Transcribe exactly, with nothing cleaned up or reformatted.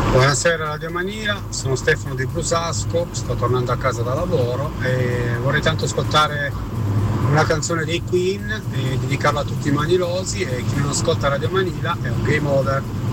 Buonasera Radio Manila, sono Stefano di Brusasco, sto tornando a casa da lavoro e vorrei tanto ascoltare una canzone dei Queen e dedicarla a tutti i manilosi, e chi non ascolta Radio Manila è un game over.